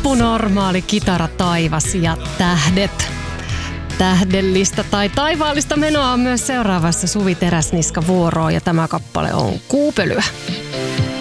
loppunormaali kitara taivas ja tähdet. Tähdellistä tai taivaallista menoa on myös seuraavassa Suvi Teräsniska vuoroon ja tämä kappale on Kuupölyä.